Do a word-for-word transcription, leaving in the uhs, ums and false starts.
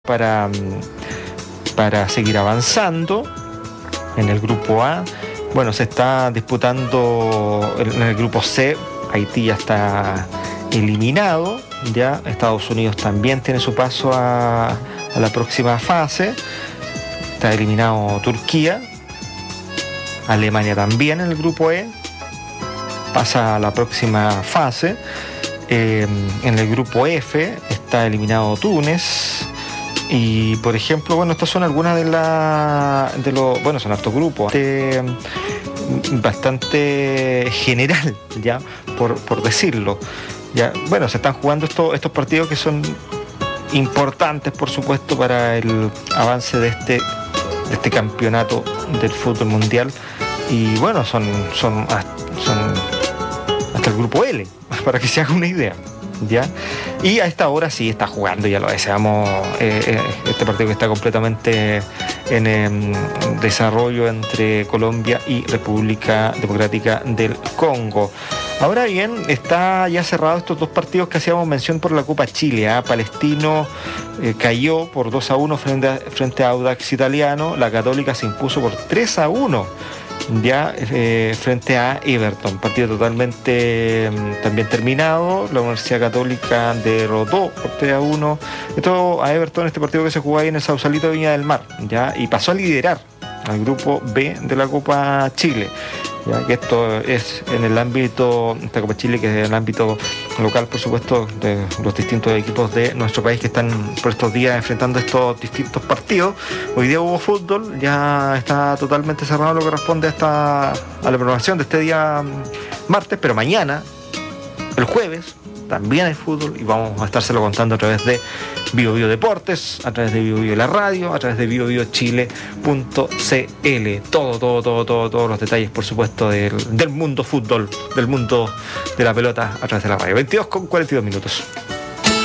para, para seguir avanzando en el grupo A. Bueno, se está disputando en el grupo C. Haití ya está eliminado, ya Estados Unidos también tiene su paso a, a la próxima fase. Está eliminado Turquía, Alemania también en el grupo E, pasa a la próxima fase. Eh, en el grupo F está eliminado Túnez. Y por ejemplo, bueno, estas son algunas de las de los, bueno, son hartos grupos, de, bastante general, ya, por, por decirlo. Ya, bueno, se están jugando estos, estos partidos que son importantes, por supuesto, para el avance de este, de este campeonato del fútbol mundial. Y bueno, son, son, son hasta el grupo L, para que se haga una idea. ¿Ya? Y a esta hora sí está jugando, ya lo deseamos, eh, eh, este partido que está completamente en eh, desarrollo entre Colombia y República Democrática del Congo. Ahora bien, está ya cerrado estos dos partidos que hacíamos mención por la Copa Chile. ¿eh? Palestino eh, cayó por dos a uno frente a, frente a Audax Italiano. La Católica se impuso por tres a uno ya eh, frente a Everton, partido totalmente eh, también terminado. La Universidad Católica derrotó por tres a uno esto a Everton, este partido que se jugó ahí en el Sausalito de Viña del Mar, ya, y pasó a liderar al grupo B de la Copa Chile, ya que esto es en el ámbito, esta Copa Chile, que es en el ámbito local, por supuesto, de los distintos equipos de nuestro país que están por estos días enfrentando estos distintos partidos. Hoy día hubo fútbol, ya está totalmente cerrado lo que responde a, esta, a la programación de este día martes, pero mañana, el jueves, también hay fútbol y vamos a estárselo contando a través de Bio Bio Deportes, a través de Bio Bio La Radio, a través de bio bio chile punto c l. Todo, todo, todo, todo, todos los detalles, por supuesto, del, del mundo fútbol, del mundo de la pelota a través de la radio. veintidós con cuarenta y dos minutos.